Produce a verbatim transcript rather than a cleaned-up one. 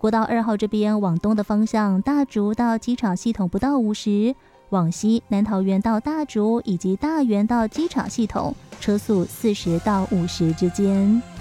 国道二号这边往东的方向，大竹到机场系统不到五十，往西南桃园到大竹以及大园到机场系统车速四十到五十之间。